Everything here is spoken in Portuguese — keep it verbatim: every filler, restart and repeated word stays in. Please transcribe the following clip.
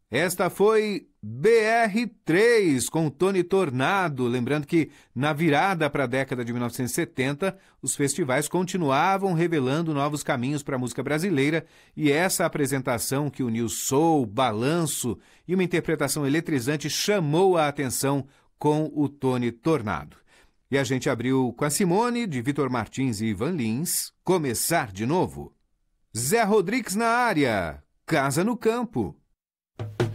Esta foi B R três com Tony Tornado. Lembrando que, na virada para a década de mil novecentos e setenta, os festivais continuavam revelando novos caminhos para a música brasileira, e essa apresentação que uniu soul, balanço e uma interpretação eletrizante chamou a atenção com o Tony Tornado. E a gente abriu com a Simone, de Vitor Martins e Ivan Lins, Começar de Novo. Zé Rodrigues na área, Casa no Campo.